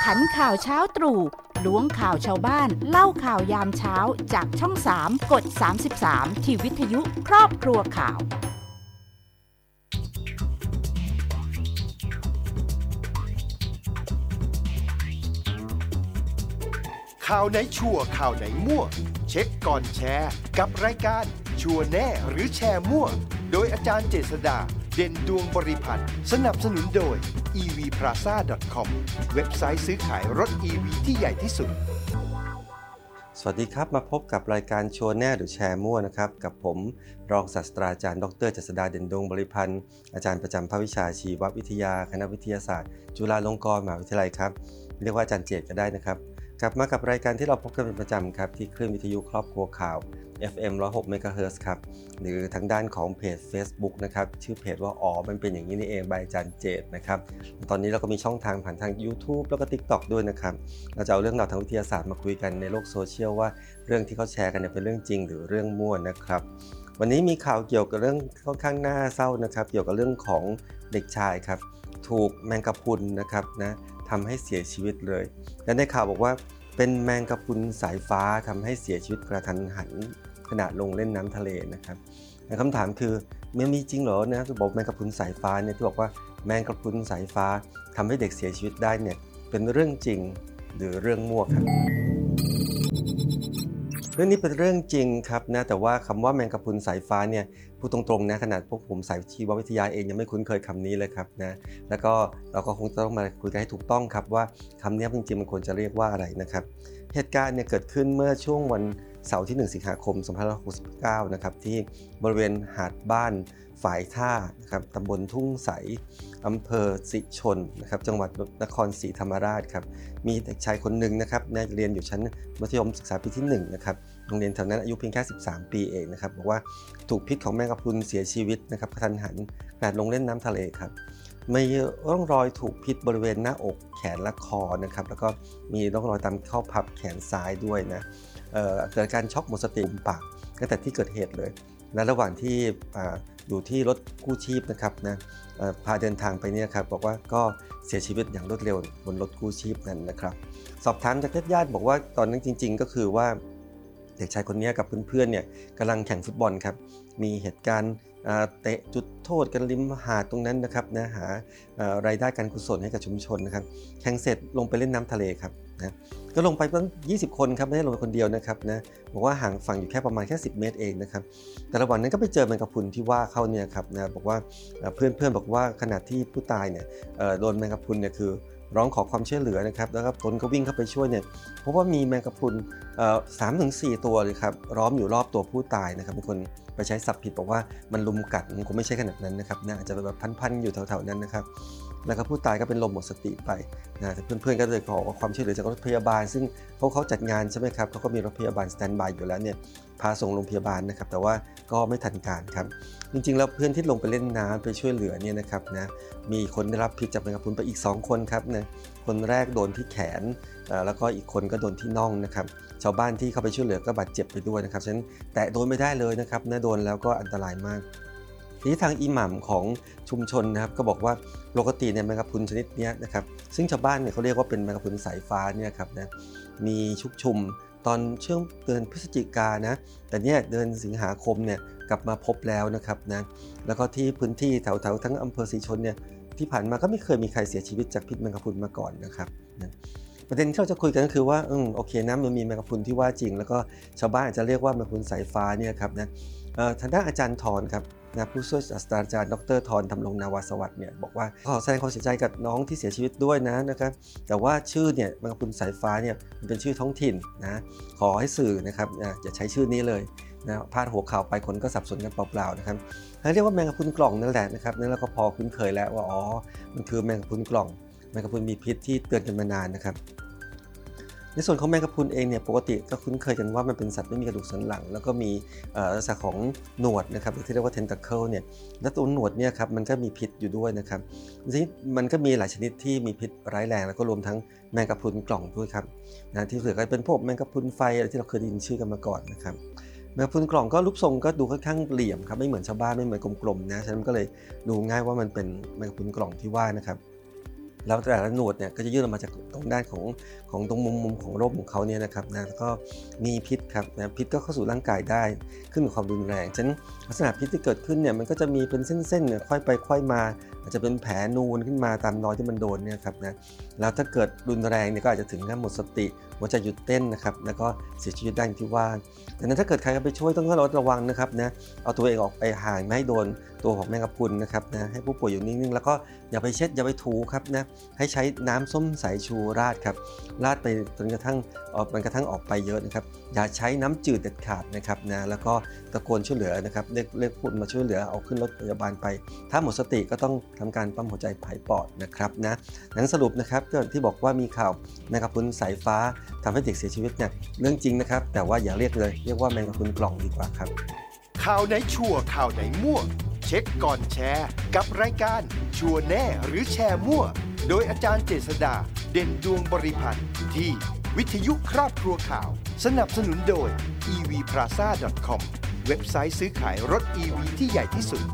ขันข่าวเช้าตรู่ล้วงข่าวชาวบ้านเล่าข่าวยามเช้าจากช่อง3กด33ที่วิทยุครอบครัวข่าวข่าวไหนชัวร์ข่าวไหนมั่วเช็คก่อนแชร์กับรายการชัวร์แน่หรือแชร์มั่วโดยอาจารย์เจษฎาเด่นดวงบริพัตรสนับสนุนโดย evplaza.com เว็บไซต์ซื้อขายรถ EV ที่ใหญ่ที่สุดสวัสดีครับมาพบกับรายการชัวร์แน่หรือแชร์มั่วนะครับกับผมรองศาสตราจารย์ดรเจษฎาเด่นดวงบริพันธ์อาจารย์ประจำภาควิชาชีววิทยาคณะวิทยาศาสตร์จุฬาลงกรณ์มหาวิทยาลัยครับเรียกว่าอาจารย์เจตก็ได้นะครับกลับมากับรายการที่เราพบกันเป็นประจำครับที่คลื่นวิทยุครอบครัวข่าว FM 106 MHz ครับหรือทางด้านของเพจ Facebook นะครับชื่อเพจว่ามันเป็นอย่างนี้นี่เองบายอาจารย์เจตนะครับตอนนี้เราก็มีช่องทางผ่านทาง YouTube แล้วก็ TikTok ด้วยนะครับเราจะเอาเรื่องราวทางวิทยาศาสตร์มาคุยกันในโลกโซเชียลว่าเรื่องที่เขาแชร์กันเนี่ยเป็นเรื่องจริงหรือเรื่องมั่วนะครับวันนี้มีข่าวเกี่ยวกับเรื่องค่อนข้างน่าเศร้านะครับเกี่ยวกับเรื่องของเด็กชายครับถูกแมงกะพรุนนะครับนะทำให้เสียชีวิตเลยและในข่าวบอกว่าเป็นแมงกะพรุนสายฟ้าทำให้เสียชีวิตกระทันหันขณะลงเล่นน้ำทะเลนะครับคำถามคือมันมีจริงเหรอนะบอกแมงกะพรุนสายฟ้าเนี่ยที่บอกว่าแมงกะพรุนสายฟ้าทำให้เด็กเสียชีวิตได้เนี่ยเป็นเรื่องจริงหรือเรื่องมั่วครับเรื่องนี้เป็นเรื่องจริงครับนะแต่ว่าคำว่าแมงกะพรุนสายฟ้าเนี่ยพูดตรงๆนะขนาดพวกผมสายชีววิทยาเองยังไม่คุ้นเคยคำนี้เลยครับนะแล้วก็เราก็คงต้องมาคุยกันให้ถูกต้องครับว่าคำนี้จริงๆมันควรจะเรียกว่าอะไรนะครับเหตุการณ์เนี่ยเกิดขึ้นเมื่อช่วงวันเสาร์ที่1สิงหาคม2569นะครับที่บริเวณหาดบ้านฝายท่านะครับตำบลทุ่งใสอำเภอสิชนนะครับจังหวัดนครศรีธรรมราชครับมีเด็กชายคนหนึ่งนะครับเรียนอยู่ชั้นมัธยมศึกษาปีที่1นะครับโรงเรียนแถวนั้นอายุเพียงแค่13ปีเองนะครับบอกว่าถูกพิษของแมงกะพรุนเสียชีวิตนะครับกระทันหันขณะลงเล่นน้ำทะเลครับมีร่องรอยถูกพิษบริเวณหน้าอกแขนและคอนะครับแล้วก็มีร่องรอยตามข้อพับแขนซ้ายด้วยนะเกิดการช็อกหมดสติปากตั้งแต่ที่เกิดเหตุเลยและระหว่างที่อยู่ที่รถกู้ชีพนะครับนะพาเดินทางไปเนี่ยครับบอกว่าก็เสียชีวิตอย่างรวดเร็วบนรถกู้ชีพนั้นนะครับสอบถามจากญาติบอกว่าตอนนั้นจริงๆก็คือว่าเด็กชายคนนี้กับเพื่อนๆเนี่ยกำลังแข่งฟุตบอลครับมีเหตุการณ์เตะจุดโทษกันริมหาดตรงนั้นนะครับนะหารายได้การกุศลให้กับชุมชนนะครับแข่งเสร็จลงไปเล่นน้ำทะเลครับนะก็ลงไปตั้ง20 คนครับไม่ได้ลงไปคนเดียวนะครับนะบอกว่าห่างฝั่งอยู่แค่ประมาณแค่10 เมตรเองนะครับแต่ระหว่างนั้นก็ไปเจอแมงกะพรุนที่ว่าเข้าเนี่ยครับนะบอกว่าเพื่อนบอกว่าขณะที่ผู้ตายเนี่ยโดนแมงกะพรุนเนี่ยคือร้องขอความช่วยเหลือนะครับแล้วก็ตนก็วิ่งเข้าไปช่วยเนี่ยเพราะว่ามีแมงกะพรุน3-4 ตัวเลยครับล้อมอยู่รอบตัวผู้ตายนะครับบางคนไปใช้ศัพท์ผิดบอกว่ามันลุมกัดมันคงไม่ใช่ขนาดนั้นนะครับนะอาจจะแบบพันๆอยู่แถวๆนั้นนะครับแล้วก็ผู้ตายก็เป็นลมหมดสติไปนะแต่เพื่อนๆก็เลยขอความช่วยเหลือจากรถพยาบาลซึ่งเขาจัดงานใช่ไหมครับเขาก็มีรถพยาบาลสแตนด์บายอยู่แล้วเนี่ยพาส่งโรงพยาบาลนะครับแต่ว่าก็ไม่ทันการครับจริงๆแล้วเพื่อนที่ลงไปเล่นน้ำไปช่วยเหลือเนี่ยนะครับนะมีคนได้รับพิษจากแมงกะพรุนไปอีก2 คนครับนะคนแรกโดนที่แขนแล้วก็อีกคนก็โดนที่น่องนะครับชาวบ้านที่เข้าไปช่วยเหลือก็บาดเจ็บไปด้วยนะครับฉะนั้นแตะโดนไม่ได้เลยนะครับนะโดนแล้วก็อันตรายมากทีนี้ทางอิหม่ามของชุมชนนะครับก็บอกว่าปกติเนี่ยแมงกะพรุนชนิดนี้นะครับซึ่งชาวบ้านเนี่ยเขาเรียกว่าเป็นแมงกะพรุนสายฟ้าเนี่ยครับนะมีชุกชุมตอนช่วงเดือนพฤศจิกายนนะแต่เนี่ยเดือนสิงหาคมเนี่ยกลับมาพบแล้วนะครับนะแล้วก็ที่พื้นที่แถวทั้งอำเภอศรีชนเนี่ยที่ผ่านมาก็ไม่เคยมีใครเสียชีวิตจากพิษแมงกะพรุนมาก่อนนะครับนะประเด็นที่เราจะคุยกันก็คือว่าโอเคนะมันมีแมงกะพรุนที่ว่าจริงแล้วก็ชาวบ้านอาจจะเรียกว่าแมงกะพรุนสายฟ้าเนี่ยครับนะทางด้านอาจารย์ธรครับนะผู้ช่วยศาสตราจารย์ดร.ธรธำรงนาวาสวัสดิ์เนี่ยบอกว่าขอแสดงความเสียใจกับน้องที่เสียชีวิตด้วยนะครับแต่ว่าชื่อเนี่ยแมงกะพรุนสายฟ้าเนี่ยมันเป็นชื่อท้องถิ่นนะขอให้สื่อนะครับอย่าใช้ชื่อนี้เลยนะพาดหัวข่าวไปคนก็สับสนกันเปล่าๆนะครับเรียกว่าแมงกะพรุนกล่องนั่นแหละนะครับนั่นเราก็พอคุ้นเคยแล้วว่ามันคือแมงกะพรุนกล่องแมงกะพรุนมีพิษที่เตือนกันมานานนะครับในส่วนของแมงกะพรุนเองเนี่ยปกติก็คุ้นเคยกันว่ามันเป็นสัตว์ไม่มีกระดูกสันหลังแล้วก็มีลักษณะของหนวดนะครับที่เรียกว่า tentacle เนี่ยและตัวหนวดเนี่ยครับมันก็มีพิษอยู่ด้วยนะครับทีนี้มันก็มีหลายชนิดที่มีพิษร้ายแรงแล้วก็รวมทั้งแมงกะพรุนกล่องด้วยครับนะที่เหลือก็เป็นพวกแมงกะพรุนไฟอะไรที่เราเคยได้ยินชื่อกันมาก่อนนะครับแมงกะพรุนกล่องก็รูปทรงก็ดูค่อนข้างเหลี่ยมครับไม่เหมือนชาวบ้านไม่เหมือนกลมๆนะฉะนั้นก็เลยดูง่ายว่ามันเป็นแมงกะพรุนกล่องที่ว่านะครับแล้วแต่ละหนวดเนี่ยก็จะยื่นออกมาจากตรงด้านของตรงมุมของร่มของเขาเนี่ยนะครับนะแล้วก็มีพิษครับนะพิษก็เข้าสู่ร่างกายได้ขึ้นกับความรุนแรงฉะนั้นลักษณะพิษที่เกิดขึ้นเนี่ยมันก็จะมีเป็นเส้นๆเนี่ยค่อยไปค่อยมาอาจจะเป็นแผลนูนขึ้นมาตามรอยที่มันโดนเนี่ยครับนะแล้วถ้าเกิดรุนแรงเนี่ยก็อาจจะถึงขั้นหมดสติหัวใจหยุดเต้นนะครับแล้วก็เสียชีวิตได้อย่างที่ว่าดังนั้นถ้าเกิดใครไปช่วยต้องระวังนะครับนะเอาตัวเองออกไปห่างไม่ให้โดนตัวของแมงกะพรุนนะครับนะให้ผู้ป่วยอยู่นิ่งๆแล้วก็อย่าไปเช็ดอย่าไปถูครับนะให้ใช้น้ำส้มสายชูราดครับราดไปจนกระทั่งออกไปเยอะนะครับอย่าใช้น้ำจืดเด็ดขาดนะครับนะแล้วก็ตะโกนช่วยเหลือนะครับเรียกผู้มาช่วยเหลือเอาขึ้นรถพยาบาลไปถ้าหมดสติก็ต้องทำการปั๊มหัวใจผายปอดนะครับนะนั้นสรุปนะครับที่บอกว่ามีข่าวแมงกะพรุนสายฟ้าทำให้เด็กเสียชีวิตเนี่ยเรื่องจริงนะครับแต่ว่าอย่าเรียกว่าแมงกะพรุนกล่องดีกว่าครับข่าวไหนชัวร์ข่าวไหนมั่วเช็คก่อนแชร์กับรายการชัวร์แน่หรือแชร์มั่วโดยอาจารย์เจษฎาเด่นดวงบริพันธ์ที่วิทยุครอบครัวข่าวสนับสนุนโดย evplaza.com เว็บไซต์ซื้อขายรถ EV ที่ใหญ่ที่สุด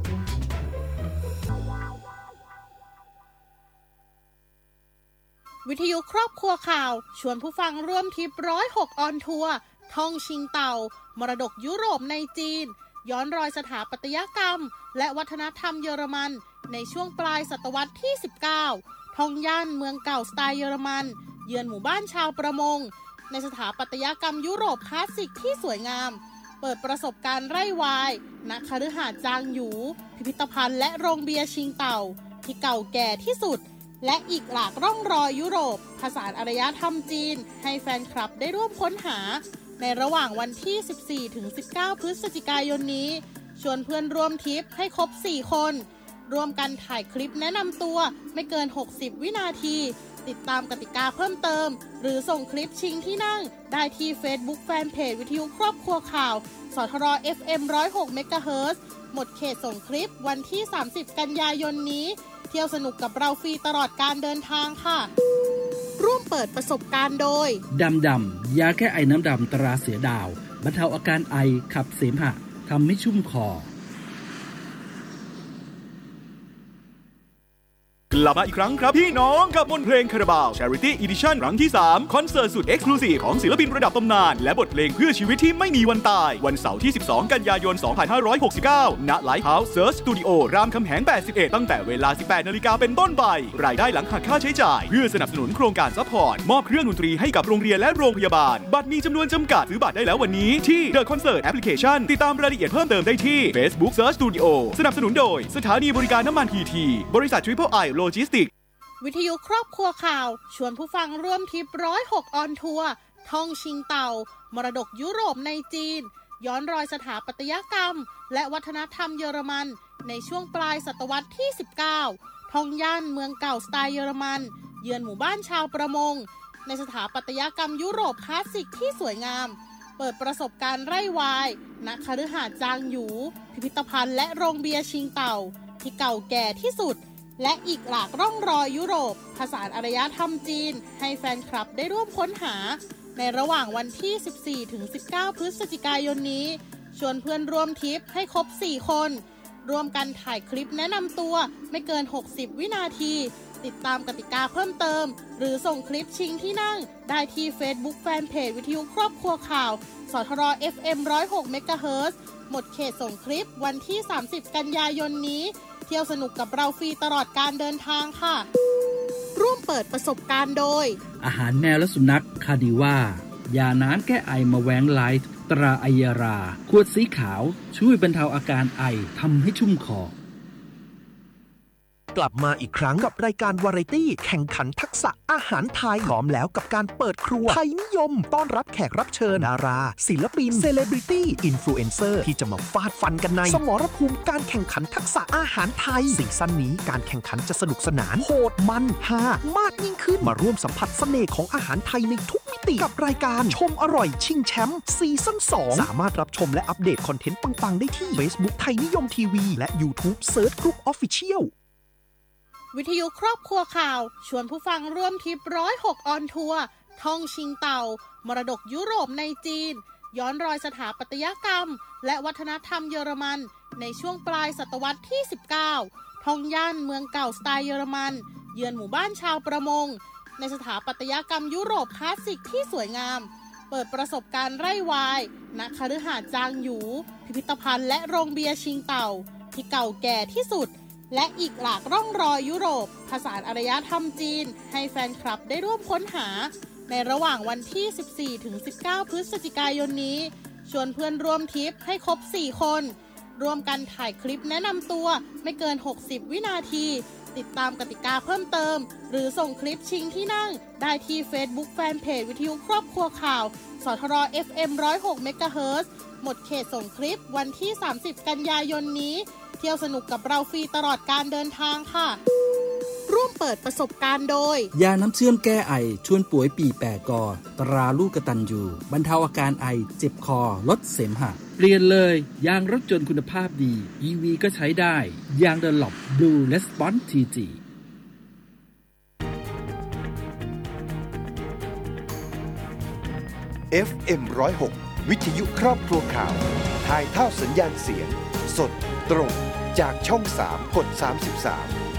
วิทยุครอบครัวข่าวชวนผู้ฟังร่วมทริป106ออนทัวร์ท่องชิงเต่ามรดกยุโรปในจีนย้อนรอยสถาปัตยกรรมและวัฒนธรรมเยอรมันในช่วงปลายศตวรรษที่19ท่องย่านเมืองเก่าสไตล์เยอรมันเยือนหมู่บ้านชาวประมงในสถาปัตยกรรมยุโรปคลาสสิกที่สวยงามเปิดประสบการณ์ไร่วายณคฤหาสน์จางหยูพิพิธภัณฑ์และโรงเบียร์ชิงเต่าที่เก่าแก่ที่สุดและอีกหลากร่องรอยยุโรปผสานอารยธรรมจีนให้แฟนคลับได้ร่วมค้นหาในระหว่างวันที่ 14-19 พฤศจิกายนนี้ชวนเพื่อนร่วมทริปให้ครบ 4 คนร่วมกันถ่ายคลิปแนะนำตัวไม่เกิน 60 วินาทีติดตามกติกาเพิ่มเติมหรือส่งคลิปชิงที่นั่งได้ที่ Facebook Fanpage วิทยุครอบครัวข่าวสทร FM 106 เมกะเฮิรตซ์หมดเขตส่งคลิปวันที่ 30 กันยายนนี้เที่ยวสนุกกับเราฟรีตลอดการเดินทางค่ะร่วมเปิดประสบการณ์โดยดำยาแก้ไอน้ำดำตราเสือดาวบรรเทาอาการไอขับเสมหะทำให้ชุ่มคอกลับมาอีกครั้งครับพี่น้องกับมนต์เพลงคาราบาว Charity Edition ครั้งที่ 3 คอนเสิร์ตสุด Exclusive ของศิลปินระดับตำนานและบทเพลงเพื่อชีวิตที่ไม่มีวันตายวันเสาร์ที่ 12 กันยายน 2569 ณ Lighthouse Search Studio รามคำแหง 81 ตั้งแต่เวลา 18 นาฬิกาเป็นต้นไปรายได้หลังหักค่าใช้จ่ายเพื่อสนับสนุนโครงการซัพพอร์ตมอบเครื่องดนตรีให้กับโรงเรียนและโรงพยาบาลบัตรมีจำนวนจำกัดซื้อบัตรได้แล้ววันนี้ที่ The Concert Application ติดตามรายละเอียดเพิ่มเติมได้ที่ Facebook Search Studio สนับสนุนโดยสถานีบริการน้ำมัน PT บริษัท Triple I Logistics วิทยุครอบครัวข่าวชวนผู้ฟังร่วมทริป106ออนทัวร์ท่องชิงเต่ามรดกยุโรปในจีนย้อนรอยสถาปัตยกรรมและวัฒนธรรมเยอรมันในช่วงปลายศตวรรษที่19ท่องย่านเมืองเก่าสไตล์เยอรมันเยือนหมู่บ้านชาวประมงในสถาปัตยกรรมยุโรปคลาสสิกที่สวยงามเปิดประสบการณ์ไร่วายณคฤหาสน์จางหยูพิพิธภัณฑ์และโรงเบียร์ชิงเต่าที่เก่าแก่ที่สุดและอีกหลากร่องรอยยุโรปผสานอารยธรรมจีนให้แฟนคลับได้ร่วมค้นหาในระหว่างวันที่ 14-19 พฤศจิกายนนี้ชวนเพื่อนร่วมทริปให้ครบ 4 คนร่วมกันถ่ายคลิปแนะนำตัวไม่เกิน 60 วินาทีติดตามกติกาเพิ่มเติมหรือส่งคลิปชิงที่นั่งได้ที่ Facebook Fanpage วิทยุครอบครัวข่าวสทร FM 106 เมกะเฮิรตซ์หมดเขตส่งคลิปวันที่ 30 กันยายนนี้เที่ยวสนุกกับเราฟรีตลอดการเดินทางค่ะร่วมเปิดประสบการณ์โดยอาหารแมวและสุนัขคาดิว่ายาน้ำแก้ไอมาแวงไลท์ตราไอยาราขวดสีขาวช่วยบรรเทาอาการไอทำให้ชุ่มคอกลับมาอีกครั้งกับรายการวาไรตี้แข่งขันทักษะอาหารไทยพร้อมแล้วกับการเปิดครัวไทยนิยมต้อนรับแขกรับเชิญดาราศิลปินเซเลบริตี้อินฟลูเอนเซอร์ที่จะมาฟาดฟันกันในสมรภูมิการแข่งขันทักษะอาหารไทยซีซั่นนี้การแข่งขันจะสนุกสนานโหดมันฮามากยิ่งขึ้นมาร่วมสัมผัสเสน่ห์ของอาหารไทยในทุกมิติกับรายการชมอร่อยชิงแชมป์ซีซั่น2สามารถรับชมและอัปเดตคอนเทนต์ปังๆได้ที่ Facebook ไทยนิยมทีวีและ YouTube Search Group Official วิทยุครอบครัวข่าวชวนผู้ฟังร่วมทริป106ออนทัวร์ท่องชิงเต่ามรดกยุโรปในจีนย้อนรอยสถาปัตยกรรมและวัฒนธรรมเยอรมันในช่วงปลายศตวรรษที่19ท่องย่านเมืองเก่าสไตล์เยอรมันเยือนหมู่บ้านชาวประมงในสถาปัตยกรรมยุโรปคลาสสิกที่สวยงามเปิดประสบการณ์ไร่ไวน์ณคฤหาสน์จางหยูพิพิธภัณฑ์และโรงเบียร์ชิงเต่าที่เก่าแก่ที่สุดและอีกหลากร่องรอยยุโรปผสานอารยธรรมจีนให้แฟนคลับได้ร่วมค้นหาในระหว่างวันที่ 14-19 พฤศจิกายนนี้ชวนเพื่อนร่วมทริปให้ครบ 4 คนร่วมกันถ่ายคลิปแนะนำตัวไม่เกิน 60 วินาทีติดตามกติกาเพิ่มเติมหรือส่งคลิปชิงที่นั่งได้ที่ Facebook Fanpage วิทยุครอบครัวข่าวสทร FM 106 MHz หมดเขตส่งคลิปวันที่ 30 กันยายนนี้เที่ยวสนุกกับเราฟรีตลอดการเดินทางค่ะร่วมเปิดประสบการณ์โดยยาน้ำเชื่อมแก้ไอชวนป่วยปีแปกอตราลูกกตัญญูบรรเทาอาการไอเจ็บคอลดเสมหะเปลี่ยนเลยยางรถยนต์คุณภาพดี EV ก็ใช้ได้ยางเดลล็อป Blue Response TG FM 106 วิทยุครอบครัวข่าวถ่ายทอดสัญญาณเสียงสดตรงจากช่อง 3 กด 33